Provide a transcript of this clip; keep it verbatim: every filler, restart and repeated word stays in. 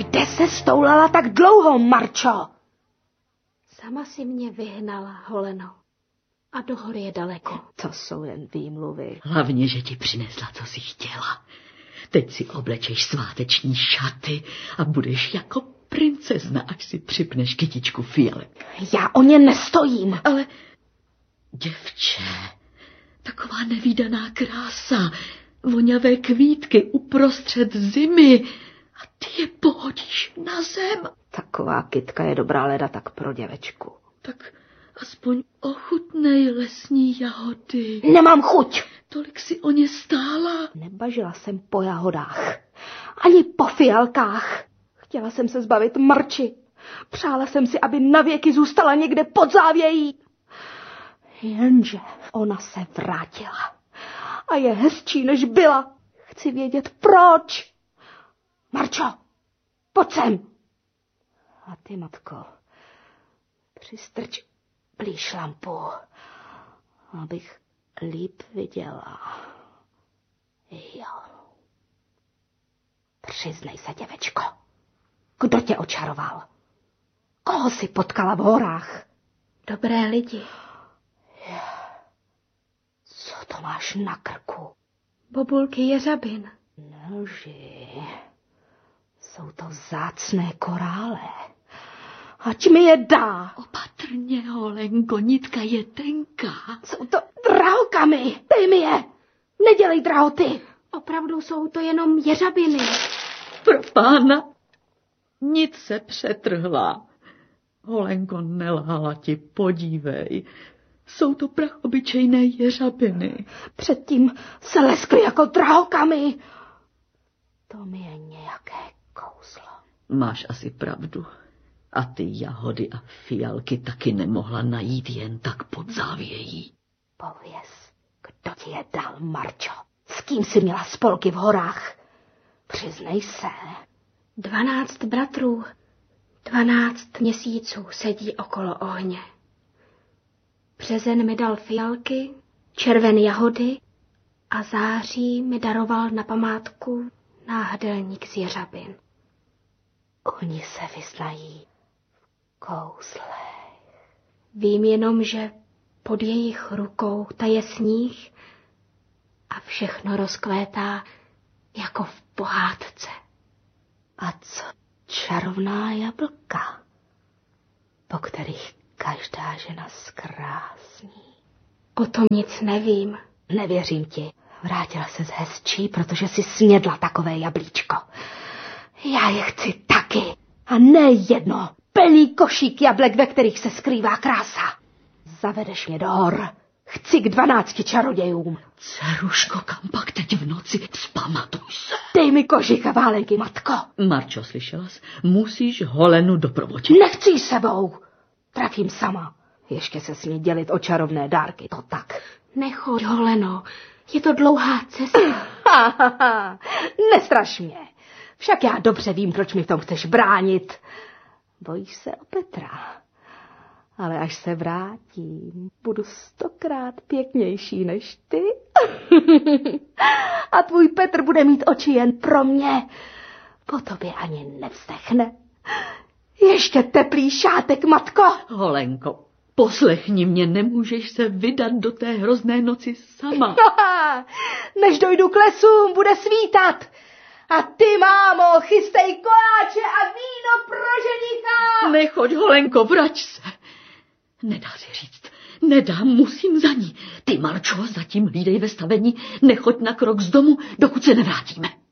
Kde se stoulala tak dlouho, Marčo? Sama si mě vyhnala, Holeno. A do hory je daleko. To jsou jen výmluvy. Hlavně, že ti přinesla, co jsi chtěla. Teď si oblečeš sváteční šaty a budeš jako princezna, až si připneš kytičku fialek. Já o ně nestojím. Ale, děvče, taková nevídaná krása, voňavé kvítky uprostřed zimy a ty je pohodíš na zem. Taková kytka je dobrá leda tak pro děvečku. Tak aspoň ochutnej lesní jahody. Nemám chuť. Tolik si o ně stála. Nebažila jsem po jahodách, ani po fialkách. Chtěla jsem se zbavit Marči. Přála jsem si, aby navěky zůstala někde pod závějí. Jenže ona se vrátila. A je hezčí, než byla. Chci vědět, proč. Marčo, pojď sem. A ty, matko, přistrč blíž lampu, abych líp viděla. Jo. Přiznej se, děvečko. Kdo tě očaroval? Koho jsi potkala v horách? Dobré lidi. Co to máš na krku? Bobulky jeřabin. Nelži. Jsou to vzácné korále. Ať mi je dá. Opatrně, Holenko, nitka je tenká. Jsou to drahokamy. Dej mi je. Nedělej drahoty. Opravdu jsou to jenom jeřabiny. Pro pána. Nic se přetrhla. Holenko, nelhala ti, podívej. Jsou to prach obyčejné jeřabiny. Předtím se leskly jako drahokamy. To mi je nějaké kouzlo. Máš asi pravdu. A ty jahody a fialky taky nemohla najít jen tak pod závějí. Pověz, kdo ti je dal, Marčo? S kým jsi měla spolky v horách? Přiznej se. Dvanáct bratrů, dvanáct měsíců sedí okolo ohně. Březen mi dal fialky, červen jahody a září mi daroval na památku náhrdelník z jeřabin. Oni se vyznají v kouzlech. Vím jenom, že pod jejich rukou taje sníh a všechno rozkvétá jako v pohádce. A co čarovná jablka, po kterých každá žena zkrásní? O tom nic nevím. Nevěřím ti. Vrátila ses hezčí, protože jsi snědla takové jablíčko. Já je chci taky. A ne jedno. Plný košík jablek, ve kterých se skrývá krása. Zavedeš mě do hor. Chci k dvanácti čarodějům. Dceruško, kam pak teď v noci? Vzpamatuj se. Dej mi košík a válenky, matko. Marčo, slyšela jsi? Musíš Holenu doprovodit. Nechci jí sebou. Trafím sama. Ještě se smí dělit o čarovné dárky. To tak. Nechoď, Holeno. Je to dlouhá cesta. Ha, ha, ha. Nestraš mě. Však já dobře vím, proč mi v tom chceš bránit. Bojíš se o Petra. Ale až se vrátím, budu stokrát pěknější než ty. A tvůj Petr bude mít oči jen pro mě. Po tobě ani nevzdechne. Ještě teplý šátek, matko. Holenko, poslechni mě, nemůžeš se vydat do té hrozné noci sama. Než dojdu k lesům, bude svítat. A ty, mámo, chystej koláče a víno pro ženicha. Nechoď, Holenko, vrať se. Nedá si říct, nedá, musím za ní. Ty, Marčo, zatím hlídej ve stavení, nechoď na krok z domu, dokud se nevrátíme.